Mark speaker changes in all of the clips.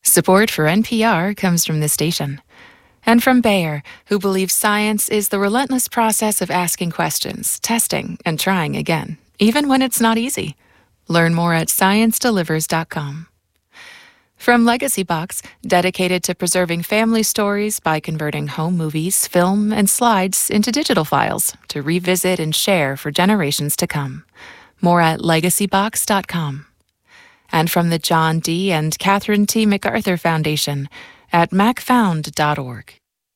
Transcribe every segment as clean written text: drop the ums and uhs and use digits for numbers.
Speaker 1: Support for NPR comes from this station. And from Bayer, who believes science is the relentless process of asking questions, testing, and trying again, even when it's not easy. Learn more at ScienceDelivers.com. From Legacy Box, dedicated to preserving family stories by converting home movies, film, and slides into digital files to revisit and share for generations to come. More at LegacyBox.com. And from the John D. and Catherine T. MacArthur Foundation at macfound.org.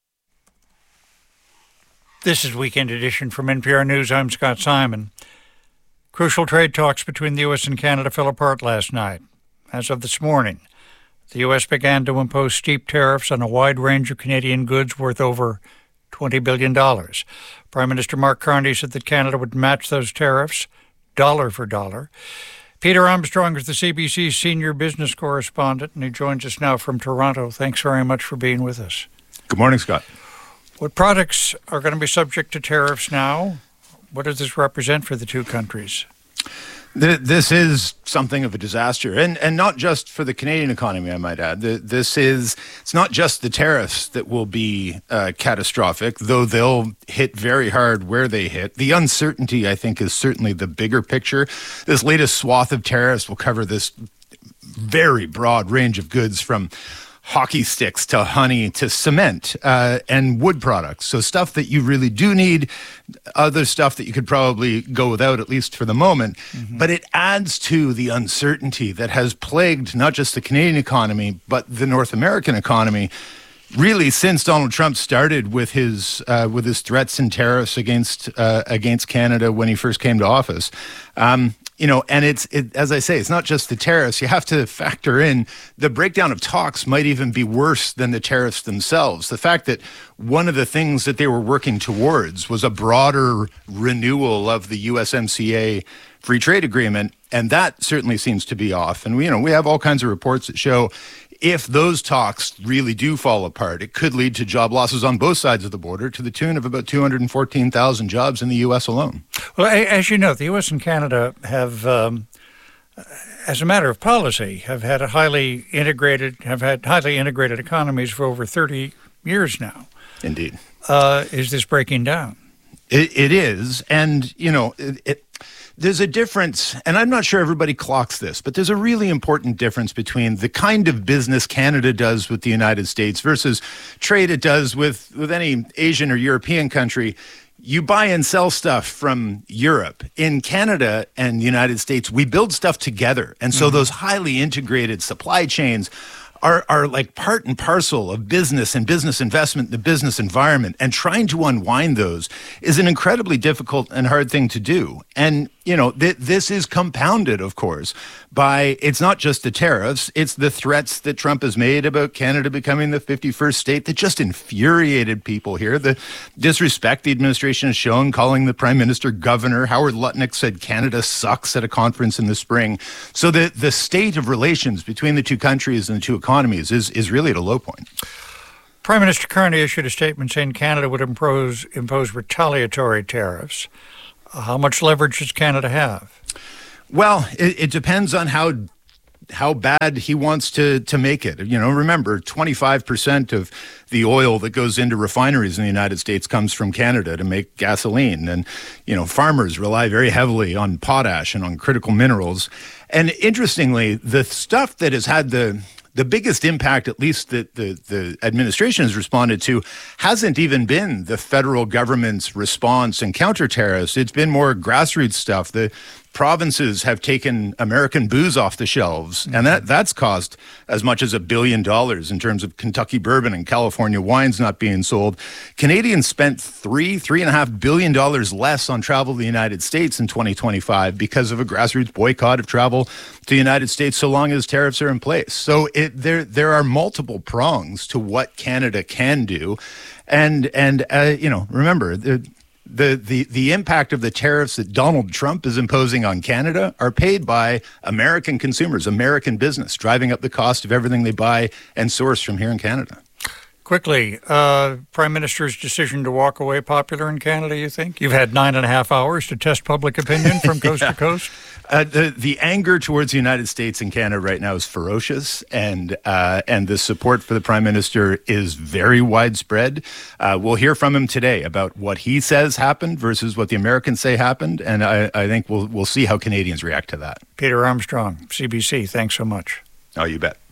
Speaker 2: This is Weekend Edition from NPR News. I'm Scott Simon. Crucial trade talks between the U.S. and Canada fell apart last night. As of this morning, the U.S. began to impose steep tariffs on a wide range of Canadian goods worth over $20 billion. Prime Minister Mark Carney said that Canada would match those tariffs dollar for dollar. Peter Armstrong is the CBC's senior business correspondent, and he joins us now from Toronto. Thanks very much for being with us.
Speaker 3: Good morning, Scott.
Speaker 2: What products are going to be subject to tariffs now? What does this represent for the two countries?
Speaker 3: This is something of a disaster, and not just for the Canadian economy, I might add. It's not just the tariffs that will be catastrophic, though they'll hit very hard where they hit. The uncertainty, I think, is certainly the bigger picture. This latest swath of tariffs will cover this very broad range of goods from hockey sticks to honey to cement and wood products. So stuff that you really do need, other stuff that you could probably go without, at least for the moment. Mm-hmm. But it adds to the uncertainty that has plagued not just the Canadian economy, but the North American economy, really since Donald Trump started with his threats and tariffs against Canada when he first came to office. And as I say, it's not just the tariffs. You have to factor in the breakdown of talks might even be worse than the tariffs themselves. The fact that one of the things that they were working towards was a broader renewal of the USMCA free trade agreement, and that certainly seems to be off. And we have all kinds of reports that show if those talks really do fall apart, it could lead to job losses on both sides of the border to the tune of about 214,000 jobs in the U.S. alone. Well,
Speaker 2: as you know, the U.S. and Canada have, as a matter of policy, have had highly integrated economies for over 30 years now.
Speaker 3: Indeed.
Speaker 2: Is this breaking down?
Speaker 3: It is. And, there's a difference, and I'm not sure everybody clocks this, but there's a really important difference between the kind of business Canada does with the United States versus trade it does with any Asian or European country. You buy and sell stuff from Europe. In Canada and the United States, we build stuff together. And so those highly integrated supply chains are like part and parcel of business and business investment, the business environment, and trying to unwind those is an incredibly difficult and hard thing to do. And, this is compounded, of course, by it's not just the tariffs, it's the threats that Trump has made about Canada becoming the 51st state that just infuriated people here. The disrespect the administration has shown, calling the Prime Minister governor. Howard Lutnick said Canada sucks at a conference in the spring. So the state of relations between the two countries and the two economies is really at a low point.
Speaker 2: Prime Minister Carney issued a statement saying Canada would impose retaliatory tariffs. How much leverage does Canada have?
Speaker 3: Well, it depends on how bad he wants to make it. Remember, 25% of the oil that goes into refineries in the United States comes from Canada to make gasoline. And, farmers rely very heavily on potash and on critical minerals. And interestingly, the stuff that has had the biggest impact, at least that the administration has responded to, hasn't even been the federal government's response and counter tariffs. It's been more grassroots stuff. The provinces have taken American booze off the shelves, and that's cost as much as $1 billion in terms of Kentucky bourbon and California wines not being sold. Canadians spent $3.5 billion less on travel to the United States in 2025 because of a grassroots boycott of travel to the United States so long as tariffs are in place. So there are multiple prongs to what Canada can do, and remember the impact of the tariffs that Donald Trump is imposing on Canada are paid by American consumers, American business, driving up the cost of everything they buy and source from here in Canada.
Speaker 2: Quickly, Prime Minister's decision to walk away popular in Canada, you think? You've had 9.5 hours to test public opinion from coast to coast?
Speaker 3: The anger towards the United States and Canada right now is ferocious, and the support for the Prime Minister is very widespread. We'll hear from him today about what he says happened versus what the Americans say happened, and I think we'll see how Canadians react to that.
Speaker 2: Peter Armstrong, CBC, thanks so much.
Speaker 3: Oh, you bet.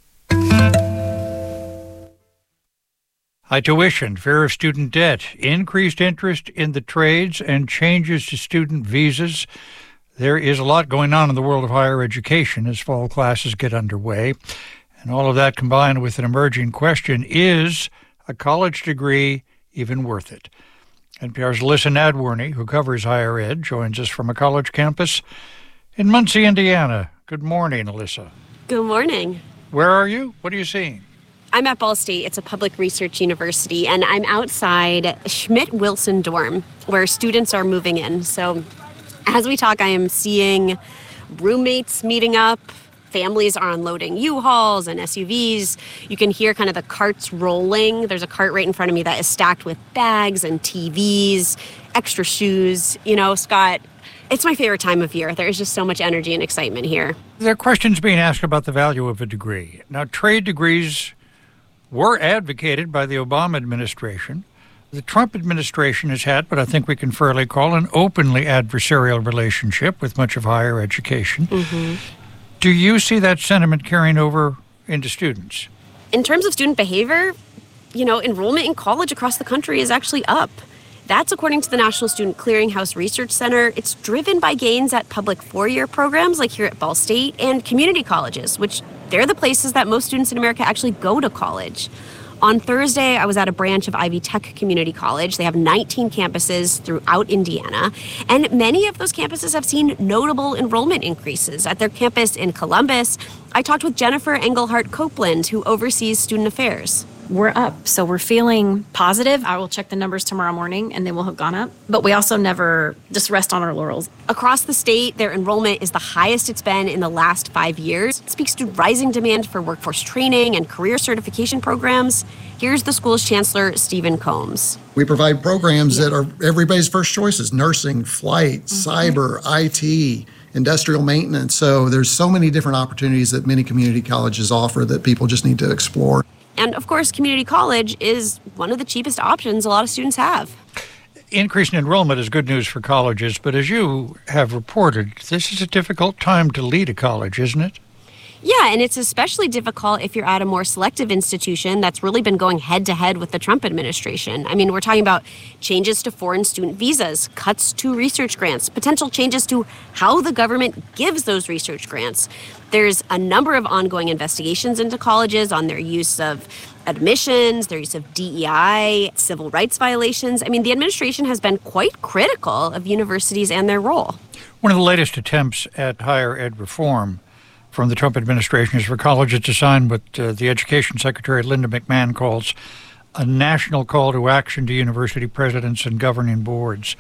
Speaker 2: High tuition, fear of student debt, increased interest in the trades, and changes to student visas. There is a lot going on in the world of higher education as fall classes get underway. And all of that combined with an emerging question, is a college degree even worth it? NPR's Alyssa Nadworny, who covers higher ed, joins us from a college campus in Muncie, Indiana. Good morning, Alyssa.
Speaker 4: Good morning.
Speaker 2: Where are you? What are you seeing?
Speaker 4: I'm at Ball State. It's a public research university, and I'm outside Schmidt-Wilson dorm, where students are moving in. So as we talk, I am seeing roommates meeting up. Families are unloading U-Hauls and SUVs. You can hear kind of the carts rolling. There's a cart right in front of me that is stacked with bags and TVs, extra shoes. You know, Scott, it's my favorite time of year. There is just so much energy and excitement here.
Speaker 2: There are questions being asked about the value of a degree. Now, trade degrees were advocated by the Obama administration. The Trump administration has had what I think we can fairly call an openly adversarial relationship with much of higher education. Mm-hmm. Do you see that sentiment carrying over into students?
Speaker 4: In terms of student behavior, enrollment in college across the country is actually up. That's according to the National Student Clearinghouse Research Center. It's driven by gains at public four-year programs like here at Ball State and community colleges, which they're the places that most students in America actually go to college. On Thursday, I was at a branch of Ivy Tech Community College. They have 19 campuses throughout Indiana, and many of those campuses have seen notable enrollment increases. At their campus in Columbus, I talked with Jennifer Engelhardt Copeland, who oversees student affairs.
Speaker 5: We're up, so we're feeling positive. I will check the numbers tomorrow morning, and they will have gone up. But we also never just rest on our laurels.
Speaker 4: Across the state, their enrollment is the highest it's been in the last 5 years. It speaks to rising demand for workforce training and career certification programs. Here's the school's chancellor, Stephen Combs.
Speaker 6: We provide programs that are everybody's first choices: nursing, flight, cyber, IT, industrial maintenance. So there's so many different opportunities that many community colleges offer that people just need to explore.
Speaker 4: And of course, community college is one of the cheapest options a lot of students have.
Speaker 2: Increase in enrollment is good news for colleges, but as you have reported, this is a difficult time to lead a college, isn't it?
Speaker 4: Yeah, and it's especially difficult if you're at a more selective institution that's really been going head-to-head with the Trump administration. I mean, we're talking about changes to foreign student visas, cuts to research grants, potential changes to how the government gives those research grants. There's a number of ongoing investigations into colleges on their use of admissions, their use of DEI, civil rights violations. I mean, the administration has been quite critical of universities and their role.
Speaker 2: One of the latest attempts at higher ed reform from the Trump administration is for colleges to sign what the Education Secretary Linda McMahon calls a national call to action to university presidents and governing boards.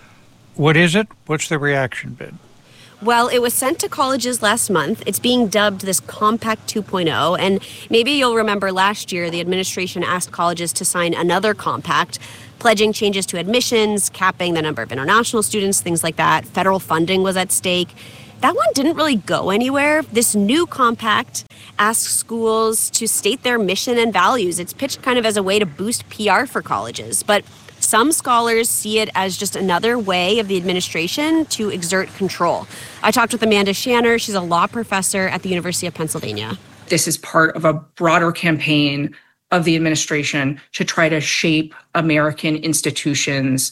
Speaker 2: What is it? What's the reaction been?
Speaker 4: Well, it was sent to colleges last month. It's being dubbed this Compact 2.0. And maybe you'll remember last year, the administration asked colleges to sign another compact, pledging changes to admissions, capping the number of international students, things like that. Federal funding was at stake. That one didn't really go anywhere. This new compact asks schools to state their mission and values. It's pitched kind of as a way to boost PR for colleges. But some scholars see it as just another way of the administration to exert control. I talked with Amanda Shanner. She's a law professor at the University of Pennsylvania.
Speaker 7: This is part of a broader campaign of the administration to try to shape American institutions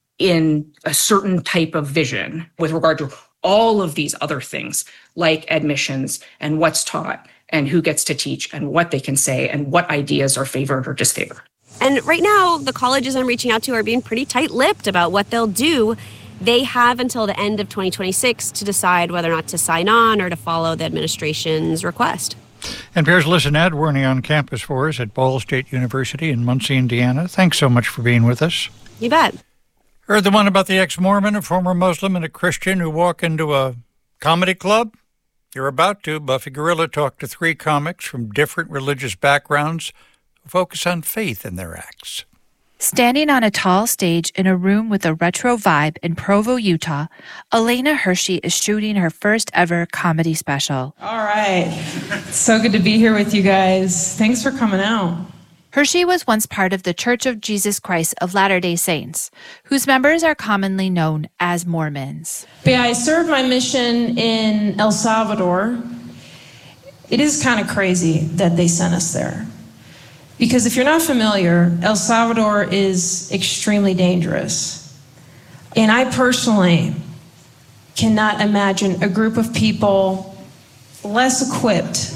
Speaker 7: in a certain type of vision with regard to all of these other things like admissions and what's taught and who gets to teach and what they can say and what ideas are favored or disfavored.
Speaker 4: And right now, the colleges I'm reaching out to are being pretty tight-lipped about what they'll do. They have until the end of 2026 to decide whether or not to sign on or to follow the administration's request.
Speaker 2: NPR's Alyssa Nadworny on campus for us at Ball State University in Muncie, Indiana. Thanks so much for being with us.
Speaker 4: You bet.
Speaker 2: Heard the one about the ex-Mormon, a former Muslim, and a Christian who walk into a comedy club? You're about to. Buffy Gorilla talked to three comics from different religious backgrounds who focus on faith in their acts.
Speaker 8: Standing on a tall stage in a room with a retro vibe in Provo, Utah, Elena Hershey is shooting her first ever comedy special.
Speaker 9: All right. So good to be here with you guys. Thanks for coming out.
Speaker 8: Hershey was once part of the Church of Jesus Christ of Latter-day Saints, whose members are commonly known as Mormons.
Speaker 9: But yeah, I served my mission in El Salvador. It is kind of crazy that they sent us there. Because if you're not familiar, El Salvador is extremely dangerous. And I personally cannot imagine a group of people less equipped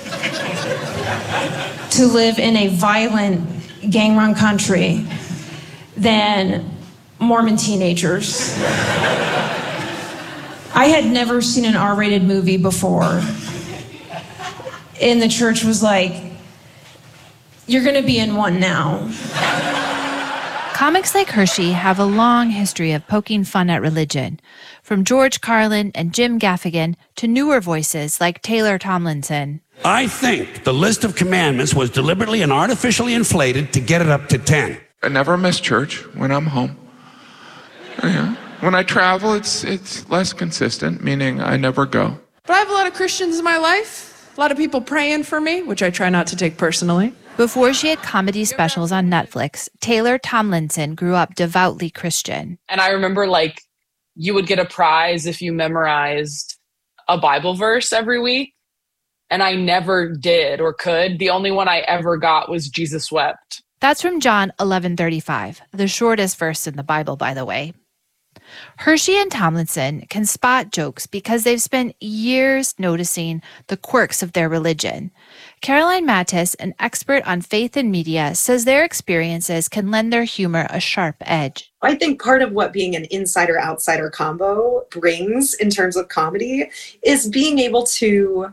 Speaker 9: to live in a violent, gang-run country than Mormon teenagers. I had never seen an R-rated movie before. And the church was like, you're going to be in one now.
Speaker 8: Comics like Hershey have a long history of poking fun at religion, from George Carlin and Jim Gaffigan to newer voices like Taylor Tomlinson.
Speaker 10: I think the list of commandments was deliberately and artificially inflated to get it up to 10.
Speaker 11: I never miss church when I'm home. Yeah. When I travel, it's less consistent, meaning I never go.
Speaker 12: But I have a lot of Christians in my life, a lot of people praying for me, which I try not to take personally.
Speaker 8: Before she had comedy specials on Netflix, Taylor Tomlinson grew up devoutly Christian.
Speaker 13: And I remember, you would get a prize if you memorized a Bible verse every week. And I never did or could. The only one I ever got was Jesus wept.
Speaker 8: That's from John 11:35, the shortest verse in the Bible, by the way. Hershey and Tomlinson can spot jokes because they've spent years noticing the quirks of their religion. Caroline Mattis, an expert on faith and media, says their experiences can lend their humor a sharp edge.
Speaker 14: I think part of what being an insider-outsider combo brings in terms of comedy is being able to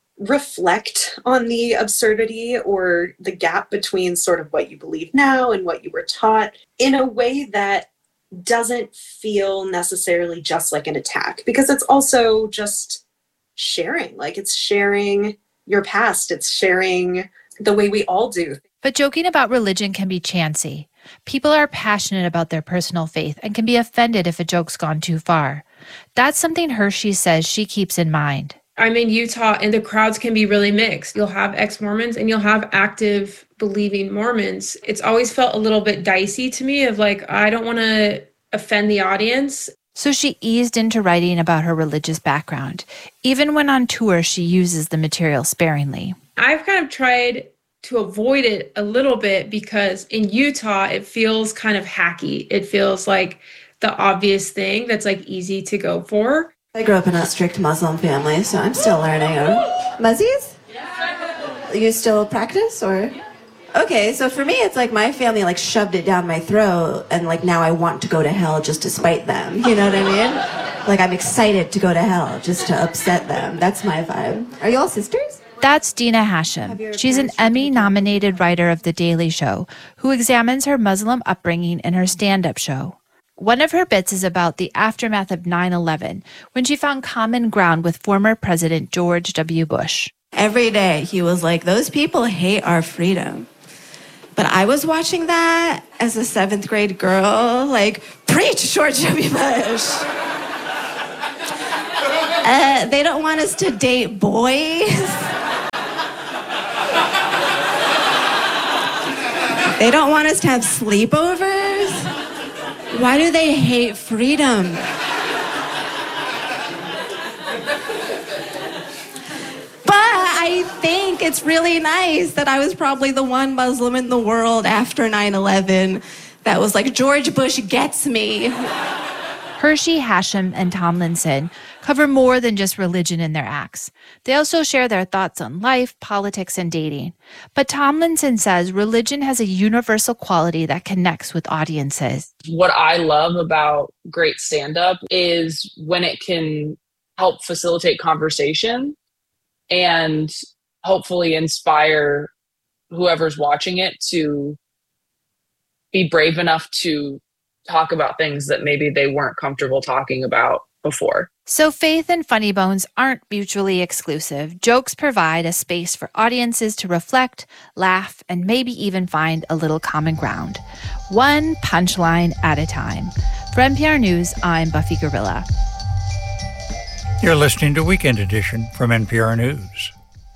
Speaker 14: reflect on the absurdity or the gap between sort of what you believe now and what you were taught in a way that doesn't feel necessarily just like an attack, because it's also just sharing. It's sharing your past. It's sharing the way we all do.
Speaker 8: But joking about religion can be chancy. People are passionate about their personal faith and can be offended if a joke's gone too far. That's something Hershey says she keeps in mind.
Speaker 15: I'm in Utah and the crowds can be really mixed. You'll have ex-Mormons and you'll have active believing Mormons. It's always felt a little bit dicey to me of I don't want to offend the audience.
Speaker 8: So she eased into writing about her religious background. Even when on tour, she uses the material sparingly.
Speaker 15: I've kind of tried to avoid it a little bit because in Utah, it feels kind of hacky. It feels like the obvious thing that's easy to go for.
Speaker 16: I grew up in a strict Muslim family, so I'm still learning. Muzzies? Yeah. You still practice, or? Okay, so for me, it's my family shoved it down my throat, and now I want to go to hell just to spite them. You know what I mean? I'm excited to go to hell just to upset them. That's my vibe. Are you all sisters?
Speaker 8: That's Dina Hashem. She's an Emmy-nominated writer of The Daily Show who examines her Muslim upbringing in her stand-up show. One of her bits is about the aftermath of 9/11, when she found common ground with former President George W. Bush.
Speaker 16: Every day he was like, those people hate our freedom. But I was watching that as a 7th grade girl, preach, George W. Bush. They don't want us to date boys. They don't want us to have sleepovers. Why do they hate freedom? But I think it's really nice that I was probably the one Muslim in the world after 9/11 that was George Bush gets me.
Speaker 8: Hershey, Hashem, and Tomlinson cover more than just religion in their acts. They also share their thoughts on life, politics, and dating. But Tomlinson says religion has a universal quality that connects with audiences.
Speaker 13: What I love about great stand-up is when it can help facilitate conversation and hopefully inspire whoever's watching it to be brave enough to talk about things that maybe they weren't comfortable talking about before.
Speaker 8: So Faith and Funny Bones aren't mutually exclusive. Jokes provide a space for audiences to reflect, laugh, and maybe even find a little common ground. One punchline at a time. For NPR News, I'm Buffy Gorilla.
Speaker 2: You're listening to Weekend Edition from NPR News.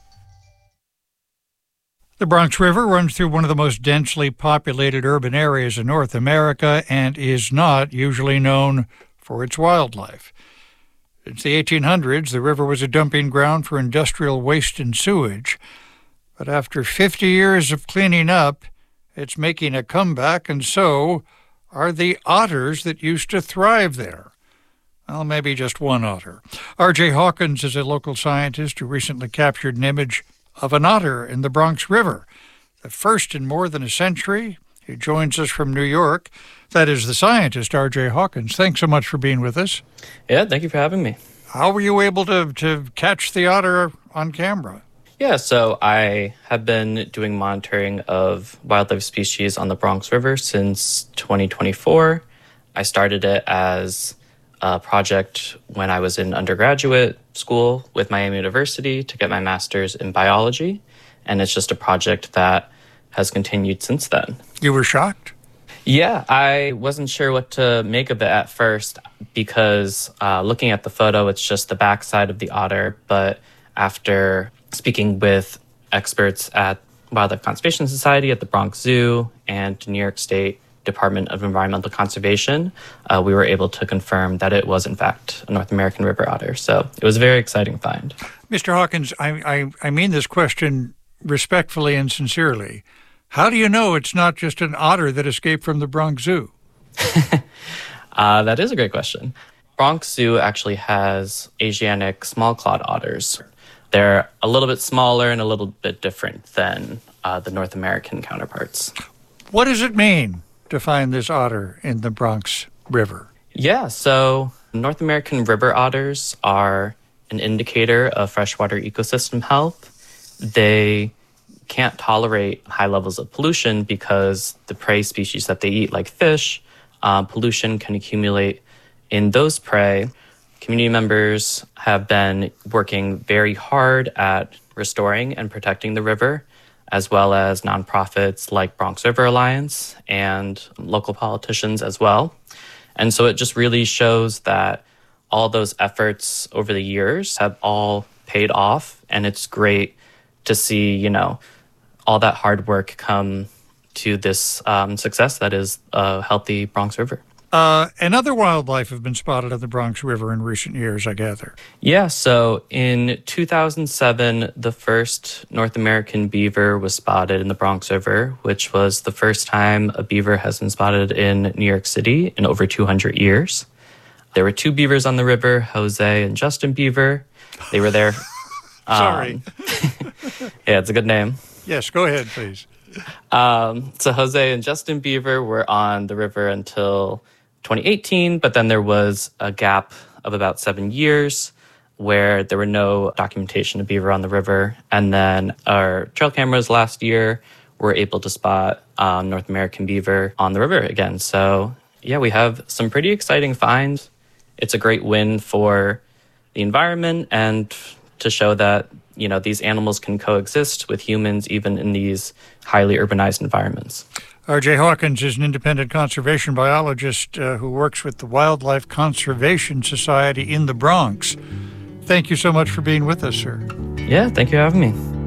Speaker 2: The Bronx River runs through one of the most densely populated urban areas in North America and is not usually known for its wildlife. Since the 1800s, the river was a dumping ground for industrial waste and sewage. But after 50 years of cleaning up, it's making a comeback, and so are the otters that used to thrive there. Well, maybe just one otter. R.J. Hawkins is a local scientist who recently captured an image of an otter in the Bronx River, the first in more than a century. He joins us from New York. That is the scientist, R.J. Hawkins. Thanks so much for being with us.
Speaker 17: Yeah, thank you for having me.
Speaker 2: How were you able to catch the otter on camera?
Speaker 17: Yeah, so I have been doing monitoring of wildlife species on the Bronx River since 2024. I started it as a project when I was in undergraduate school with Miami University to get my master's in biology, and it's just a project that has continued since then.
Speaker 2: You were shocked?
Speaker 17: Yeah, I wasn't sure what to make of it at first because looking at the photo, it's just the backside of the otter. But after speaking with experts at Wildlife Conservation Society, at the Bronx Zoo, and New York State Department of Environmental Conservation, we were able to confirm that it was, in fact, a North American river otter. So it was a very exciting find.
Speaker 2: Mr. Hawkins, I mean this question respectfully and sincerely. How do you know it's not just an otter that escaped from the Bronx Zoo?
Speaker 17: That is a great question. Bronx Zoo actually has Asiatic small-clawed otters. They're a little bit smaller and a little bit different than the North American counterparts.
Speaker 2: What does it mean to find this otter in the Bronx River?
Speaker 17: Yeah, so North American river otters are an indicator of freshwater ecosystem health. They can't tolerate high levels of pollution because the prey species that they eat, like fish, pollution can accumulate in those prey. Community members have been working very hard at restoring and protecting the river, as well as nonprofits like Bronx River Alliance and local politicians as well. And so it just really shows that all those efforts over the years have all paid off, and it's great to see, all that hard work come to this success that is a healthy Bronx River.
Speaker 2: And other wildlife have been spotted on the Bronx River in recent years, I gather.
Speaker 17: Yeah, so in 2007, the first North American beaver was spotted in the Bronx River, which was the first time a beaver has been spotted in New York City in over 200 years. There were two beavers on the river, Jose and Justin Beaver. They were there.
Speaker 2: Sorry.
Speaker 17: Yeah, it's a good name.
Speaker 2: Yes, go ahead, please.
Speaker 17: So Jose and Justin Beaver were on the river until 2018, but then there was a gap of about 7 years where there were no documentation of beaver on the river. And then our trail cameras last year were able to spot North American beaver on the river again. So yeah, we have some pretty exciting finds. It's a great win for the environment and to show that these animals can coexist with humans even in these highly urbanized environments.
Speaker 2: R.J. Hawkins is an independent conservation biologist who works with the Wildlife Conservation Society in the Bronx. Thank you so much for being with us, sir.
Speaker 17: Yeah, thank you for having me.